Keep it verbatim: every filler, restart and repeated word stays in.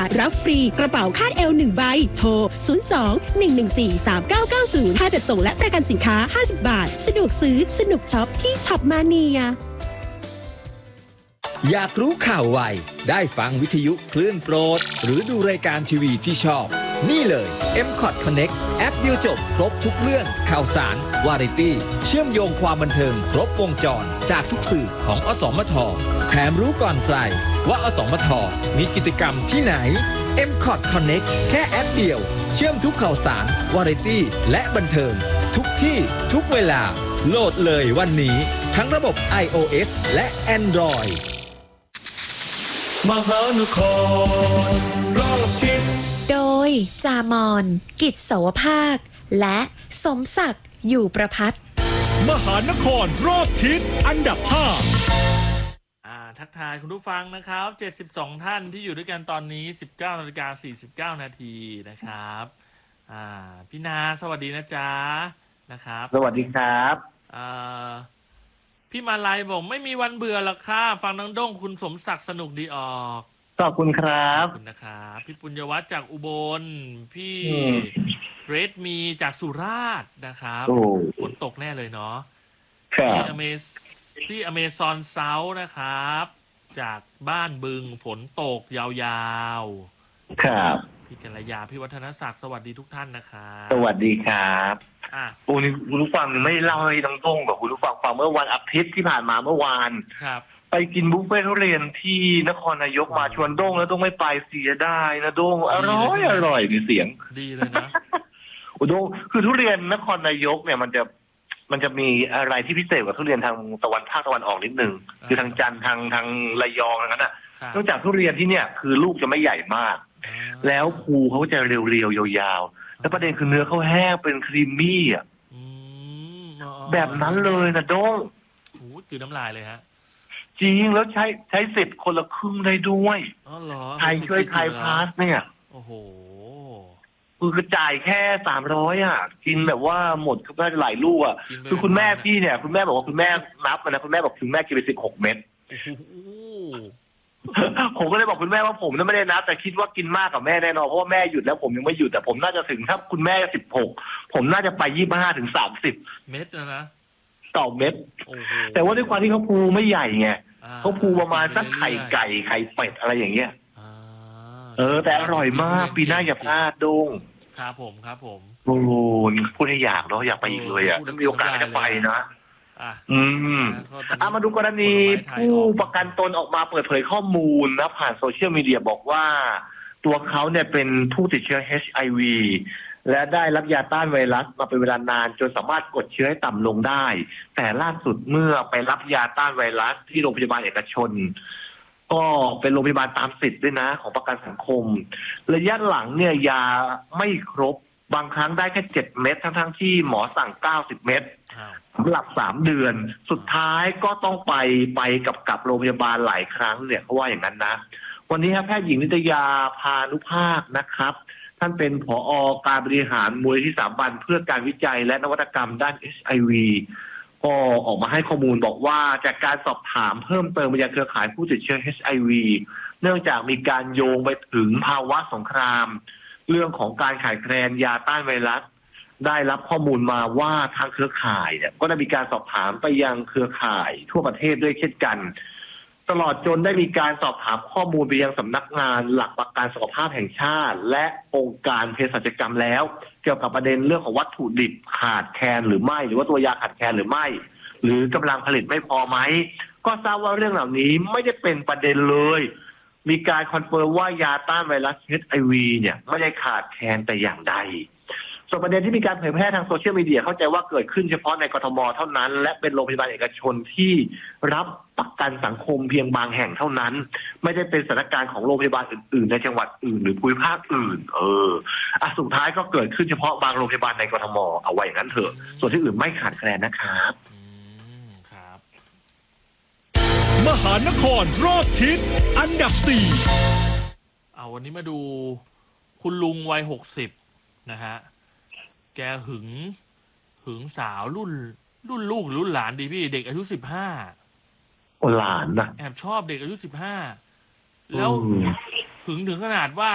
ทรับฟรีกระเป๋าคาดเอวหนึ่งใบโทรศูนย์ สอง หนึ่ง หนึ่ง สี่ สาม เก้า เก้า ศูนย์ค่าจัดส่งและประกันสินค้าห้าสิบบาทสะดวกซื้อสนุกช็อปที่ช็อปมาเนียอยากรู้ข่าวไวได้ฟังวิทยุคลื่นโปรดหรือดูรายการทีวีที่ชอบนี่เลย เอ็ม คอท Connect แอปเดียวจบครบทุกเรื่องข่าวสารวาไรตี้เชื่อมโยงความบันเทิงครบวงจรจากทุกสื่อของอสมทแถมรู้ก่อนใครว่าอสมทมีกิจกรรมที่ไหน เอ็ม คอท Connect แค่แอปเดียวเชื่อมทุกข่าวสารวาไรตี้และบันเทิงทุกที่ทุกเวลาโหลดเลยวันนี้ทั้งระบบ ไอ โอ เอส และ Android มหานครรอบทิศโดยจามอนกิจเสาวภาคและสมศักดิ์อยู่ประพัฒน์มหานครรอบทิศอันดับห้าอ่าทักทายคุณผู้ฟังนะครับเจ็ดสิบสองท่านที่อยู่ด้วยกันตอนนี้ สิบเก้านาฬิกาสี่สิบเก้านาทีนะครับอ่าพี่นาสวัสดีนะจ๊ะนะครับสวัสดีครับอ่าพี่มาลัยบอกไม่มีวันเบื่อหรอกค่ะฟังน้องด้งคุณสมศักดิ์สนุกดีออกขอบคุณครับขอบคุณนะครับพี่ปุญญวัฒน์จากอุบลพี่เรดมีจากสุราษฎร์นะครับฝนตกแน่เลยเนาะพี่อเมซพี่อเมซอนเซาท์นะครับจากบ้านบึงฝนตกยาวๆครับพี่กัลยาพี่วัฒนศักดิ์สวัสดีทุกท่านนะครับสวัสดีครับอ่ะโอ้นี่คุณผู้ฟังไม่เล่าให้น้องต้งกับคุณผู้ฟังฟังเมื่อวันอาทิตย์ที่ผ่านมาเมื่อวานครับไปกินบุฟเฟ่ทุเรียนที่นครนายกมาชวนด้งแล้วด้งไม่ไปเสียได้นะด้งอร่อยอร่อยมีเสียงดีเลยนะโอ้ด้งคือทุเรียนนครนายกเนี่ยมันจะมันจะมีอะไรที่พิเศษกว่าทุเรียนทางตะวันภาคตะวันออกนิดนึงคือทางจันทร์ทางทางระยองอะไรนั้นอ่ะนอกจากทุเรียนที่เนี่ยคือลูกจะไม่ใหญ่มากแล้วภูเขาจะเรียวๆยาวๆแล้วประเด็นคือเนื้อเขาแห้งเป็นครีมมี่อ่ะแบบนั้นเลยนะด้งโอ้คือน้ำลายเลยฮะจริงแล้วใช้ใช้สิทธิ์คนละครึ่งได้ด้วยอ๋อเหรอไทยช่วยไทยพาสเนี่ยโอ้โหคือกระจายแค่สามร้อยอ่ะกินแบบว่าหมดก็ได้หลายลูกอ่ะคือคุณแม่พี่เนี่ยคุณแม่บอกว่าคุณแม่นับนะคุณแม่บอกคุณแม่กินไปสิบหกเม็ดผมก็เลยบอกคุณแม่ว่าผมน่ะไม่ได้นับแต่คิดว่ากินมากกับแม่แน่นอนเพราะว่าแม่หยุดแล้วผมยังไม่หยุดแต่ผมน่าจะถึงถ้าคุณแม่สิบหกผมน่าจะไปยี่สิบห้าถึงสามสิบเม็ดนะนะต่อเม็ดแต่ว่าด้วยความที่เขาภูไม่ใหญ่ไงเขาภูประมาณสักไข่ไก่ไข่เป็ดอะไรอย่างเงี้ยเออแต่อร่อยมากปีหน้าอย่าพลาดด้งครับผมครับผมโอ้พูดให้อยากเนาะอยากไปอีกเลยอ่ะถ้ามีโอกาสจะไปนะอืมอ่ะมาดูกรณีผู้ประกันตนออกมาเปิดเผยข้อมูลนะผ่านโซเชียลมีเดียบอกว่าตัวเขาเนี่ยเป็นผู้ติดเชื้อ เอช ไอ วี และได้รับยาต้านไวรัสมาเป็นเวลานานจนสามารถกดเชื้อให้ต่ำลงได้แต่ล่าสุดเมื่อไปรับยาต้านไวรัสที่โรงพยาบาลเอกชนก็เป็นโรงพยาบาลตามสิทธิ์ด้วยนะของประกันสังคมระยะหลังเนี่ยยาไม่ครบบางครั้งได้แค่เจ็ดเม็ดทั้งๆที่หมอสั่งเก้าสิบเม็ดสำหรับสามเดือนสุดท้ายก็ต้องไปไปกับกับโรงพยาบาลหลายครั้งเนี่ยเขาว่าอย่างนั้นนะวันนี้แพทย์หญิงนิตยาพานุภาคนะครับท่านเป็นผอ.การบริหารมูลนิธิสถาบันเพื่อการวิจัยและนวัตกรรมด้าน เอช ไอ วี ก็ออกมาให้ข้อมูลบอกว่าจากการสอบถามเพิ่มเติมไปยังเครือข่ายผู้ติดเชื้อ เอช ไอ วี เนื่องจากมีการโยงไปถึงภาวะสงครามเรื่องของการขาดแคลนยาต้านไวรัสได้รับข้อมูลมาว่าทางเครือข่ายเนี่ยก็ได้มีการสอบถามไปยังเครือข่ายทั่วประเทศด้วยเช่นกันตลอดจนได้มีการสอบถามข้อมูลไปยังสำนักงานหลักประกันสุขภาพแห่งชาติและองค์การเภสัชกรรมแล้วเกี่ยวกับประเด็นเรื่องของวัตถุดิบขาดแคลนหรือไม่หรือว่าตัวยาขาดแคลนหรือไม่หรือกำลังผลิตไม่พอไหมก็ทราบว่าเรื่องเหล่านี้ไม่ได้เป็นประเด็นเลยมีการคอนเฟิร์มว่ายาต้านไวรัส เอช ไอ วี เนี่ยไม่ได้ขาดแคลนแต่อย่างใดส่วนประเด็นที่มีการเผยแพร่ทางโซเชียลมีเดียเข้าใจว่าเกิดขึ้นเฉพาะในกทมเท่านั้นและเป็นโรงพยาบาลเอกชนที่รับประกันสังคมเพียงบางแห่งเท่านั้นไม่ได้เป็นสถานการณ์ของโรงพยาบาลอื่นๆในจังหวัดอื่นหรือภูมิภาคอื่นเอออ่ะสุดท้ายก็เกิดขึ้นเฉพาะบางโรงพยาบาลในกทมเอาไว้อย่างนั้นเถอะส่วนที่อื่นไม่ขาดแคลนนะครับครับมหานครรอบทิศอันดับสี่เอาวันนี้มาดูคุณลุงวัยหกสิบนะฮะแกหึงหึงสาวรุ่นรุ่นลูกหรือรุ่นหลานดีพี่เด็กอายุสิบห้าหลานนะแอบชอบเด็กอายุสิบห้าแล้วหึงถึงขนาดว่า